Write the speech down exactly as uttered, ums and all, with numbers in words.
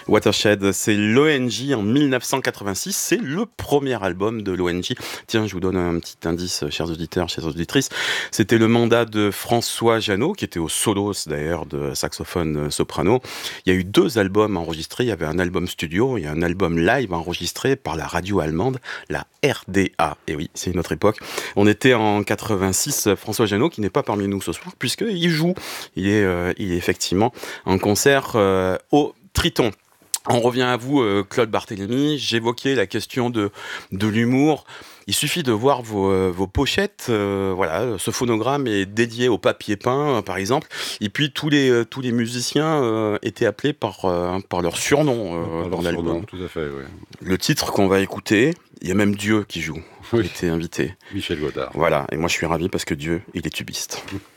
Watershed, c'est l'O N J en mille neuf cent quatre-vingt-six. C'est le premier album de l'O N J. Tiens, je vous donne un petit indice, chers auditeurs, chères auditrices. C'était le mandat de François Jeannot, qui était au solos d'ailleurs de saxophone soprano. Il y a eu deux albums enregistrés. Il y avait un album studio et un album live enregistré par la radio allemande, la R D A. Et oui, c'est une autre époque. On était en quatre-vingt-six. François Jeannot, qui n'est pas parmi nous ce soir, puisqu'il joue. Il est, euh, il est effectivement en concert euh, au Triton. On revient à vous, euh, Claude Barthélémy. J'évoquais la question de, de l'humour. Il suffit de voir vos, euh, vos pochettes. Euh, voilà, ce phonogramme est dédié au papier peint, euh, par exemple. Et puis tous les, euh, tous les musiciens euh, étaient appelés par, euh, par leur surnom euh, Par dans leur l'album. surnom, tout à fait, oui. Le titre qu'on va écouter, il y a même Dieu qui joue. Oui. Il était invité. Michel Godard. Voilà, et moi je suis ravi parce que Dieu, il est tubiste.